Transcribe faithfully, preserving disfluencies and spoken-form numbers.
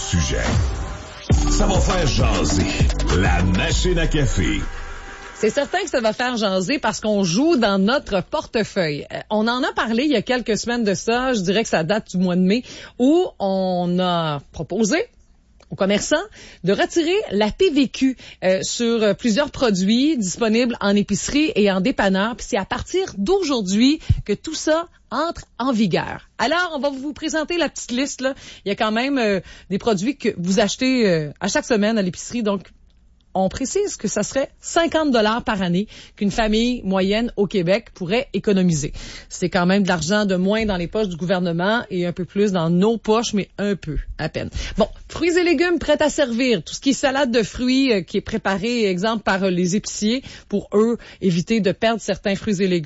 sujet. Ça va faire jaser. La machine à café. C'est certain que ça va faire jaser parce qu'on joue dans notre portefeuille. On en a parlé il y a quelques semaines de ça, je dirais que ça date du mois de mai, où on a proposé aux commerçants de retirer la T V Q euh, sur plusieurs produits disponibles en épicerie et en dépanneur. Puis c'est à partir d'aujourd'hui que tout ça entre en vigueur. Alors, on va vous présenter la petite liste, là. Il y a quand même euh, des produits que vous achetez euh, à chaque semaine à l'épicerie, donc on précise que ça serait cinquante dollars par année qu'une famille moyenne au Québec pourrait économiser. C'est quand même de l'argent de moins dans les poches du gouvernement et un peu plus dans nos poches, mais un peu, à peine. Bon, fruits et légumes prêts à servir. Tout ce qui est salade de fruits euh, qui est préparé, exemple, par euh, les épiciers pour eux éviter de perdre certains fruits et légumes.